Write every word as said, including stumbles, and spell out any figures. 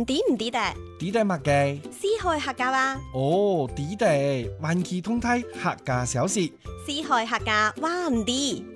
唔知唔知的， 知得乜嘅？ 四海客家話， 哦，知得，環期通體客家小事。 四海客家話唔知。